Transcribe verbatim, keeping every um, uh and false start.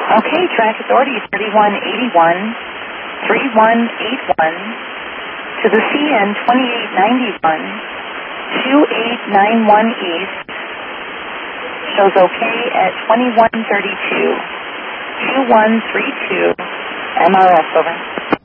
Okay, track authority thirty-one eighty-one, thirty-one eighty-one, to the C N twenty-eight ninety-one, twenty-eight ninety-one East, shows okay at twenty-one thirty-two, twenty-one thirty-two, M R S, over.